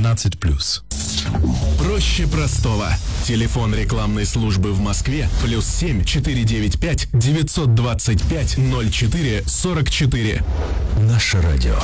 18+. Проще простого. Телефон рекламной службы в Москве +7 495 925 04 44. Наше радио.